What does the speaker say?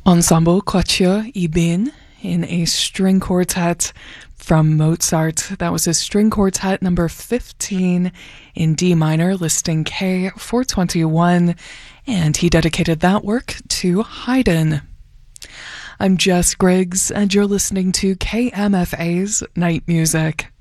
Ensemble Quatuor Ibin in a string quartet from Mozart. That was his string quartet number 15 in D minor, listing K 421, and he dedicated that work to Haydn. I'm Jess Griggs, and you're listening to KMFA's Night Music.